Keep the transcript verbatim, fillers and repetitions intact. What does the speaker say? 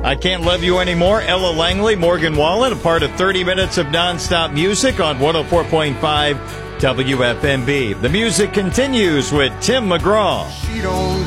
I Can't Love You Anymore, Ella Langley, Morgan Wallen, a part of thirty minutes of nonstop music on one oh four point five W F M B. The music continues with Tim McGraw. She don't